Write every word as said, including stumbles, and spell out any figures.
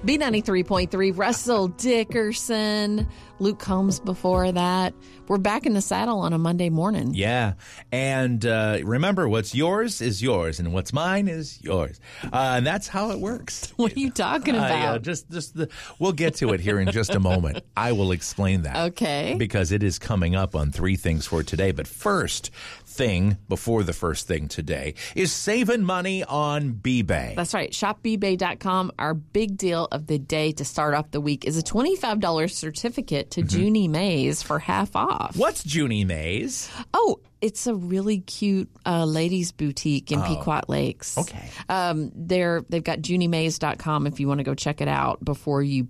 B ninety-three point three, Russell Dickerson, Luke Combs before that. We're back in the saddle on a Monday morning. Yeah. And uh, remember, what's yours is yours, and what's mine is yours. Uh, and that's how it works. What are you talking about? Uh, yeah, just, just the, we'll get to it here in just a moment. I will explain that. Okay. Because it is coming up on Three Things for Today. But first thing, before the first thing today, is saving money on B-Bay. That's right. shop b bay dot com. Our big deal of the day to start off the week is a twenty-five dollars certificate to mm-hmm. Junie Mays for half off. What's Junie Mays? Oh, it's a really cute uh, ladies' boutique in oh. Pequot Lakes. Okay. Um, they're, they've got junie mays dot com if you want to go check it out before you